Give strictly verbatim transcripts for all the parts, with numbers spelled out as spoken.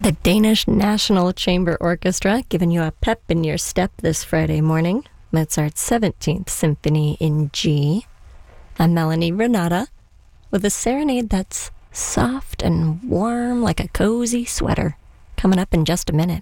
The Danish National Chamber Orchestra giving you a pep in your step this Friday morning. Mozart's seventeenth Symphony in G. I'm Melanie Renata with a serenade that's soft and warm like a cozy sweater. Coming up in just a minute.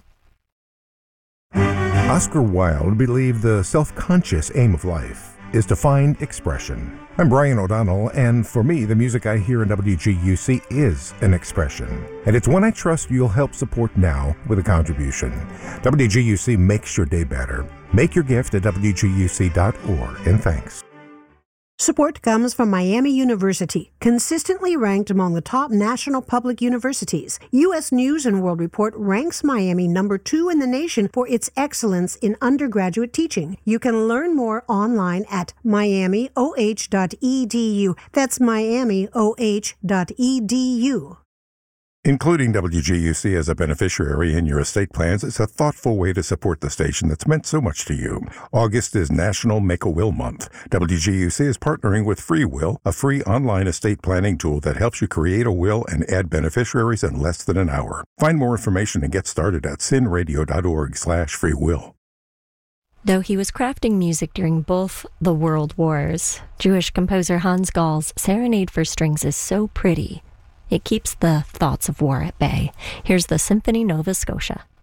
Oscar Wilde believed the self-conscious aim of life is to find expression. I'm Brian O'Donnell, and for me, the music I hear in W G U C is an expression. And it's one I trust you'll help support now with a contribution. W G U C makes your day better. Make your gift at W G U C dot org, and thanks. Support comes from Miami University, consistently ranked among the top national public universities. U S News and World Report ranks Miami number two in the nation for its excellence in undergraduate teaching. You can learn more online at miami o h dot e d u. That's miami o h dot e d u. Including W G U C as a beneficiary in your estate plans is a thoughtful way to support the station that's meant so much to you. August is National Make a Will Month. W G U C is partnering with Free Will, a free online estate planning tool that helps you create a will and add beneficiaries in less than an hour. Find more information and get started at sin radio dot org slash free will. Though he was crafting music during both the world wars, Jewish composer Hans Gall's Serenade for Strings is so pretty. It keeps the thoughts of war at bay. Here's the Symphony Nova Scotia.